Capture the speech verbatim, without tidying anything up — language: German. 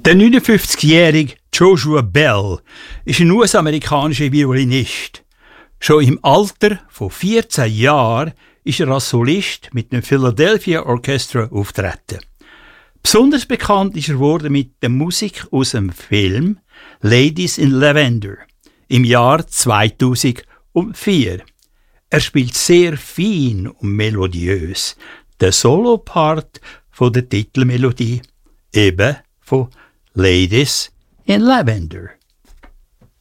Der neunundfünfzigjährige Joshua Bell ist ein U S-amerikanischer Violinist. Schon im Alter von vierzehn Jahren ist er als Solist mit dem Philadelphia Orchestra auftreten. Besonders bekannt ist er worden mit der Musik aus dem Film Ladies in Lavender im Jahr zweitausendvier. Er spielt sehr fein und melodiös den Solopart von der Titelmelodie, eben von Ladies in Lavender.